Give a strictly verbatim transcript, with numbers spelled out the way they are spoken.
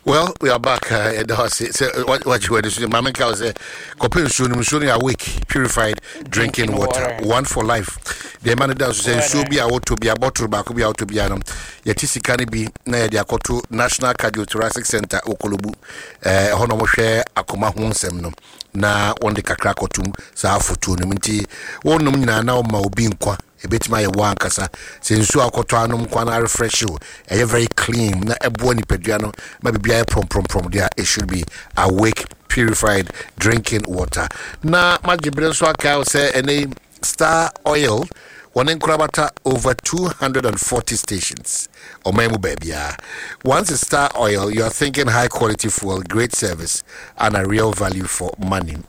Well, we are back. Uh, so what, what you were saying, Mama Cow said, "Copin soon, soon awake, purified drinking, drinking water, water, one for life." The man does say, "So be out to be a bottle back, be out to be anum." Yetisi can be near the Akoto National Cardiothoracic Center, Okolobu, eh, Honomo share Akoma Honsem, na one the Kakrakotum, Safutu, Minti, one nomina now Maubinqua. A bit my one cassa, since you are cotanum quana refresh you, a very clean, not a buoni pediano, maybe be a prom prom prom there. It should be awake, purified drinking water. Now, my Gibril Swaka say a name Star Oil, one in Krabata over two hundred forty stations. Or Memu baby. Once a Star Oil, you are thinking high quality fuel, great service, and a real value for money.